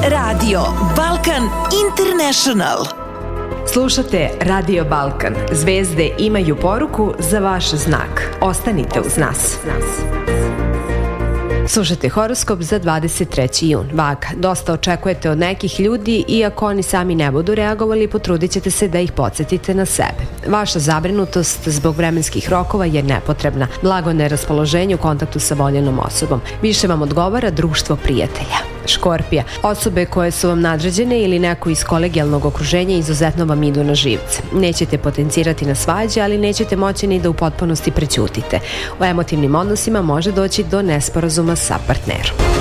Radio Balkan International. Slušate Radio Balkan. Zvezde imaju poruku za vaš znak. Ostanite uz nas. Slušate horoskop za 23. jun. Vaga, dosta očekujete od nekih ljudi, iako oni sami ne budu reagovali, potrudit ćete se da ih podsjetite na sebe. Vaša zabrinutost zbog vremenskih rokova je nepotrebna. Blago neraspoloženje u kontaktu sa voljenom osobom. Više vam odgovara društvo prijatelja. Škorpija, osobe koje su vam nadređene ili neko iz kolegijalnog okruženja izuzetno vam idu na živce. Nećete potencirati na svađe, ali nećete moći ni da u potpunosti prećutite. U emotivnim odnosima može doći do nesporazuma sa partnerom.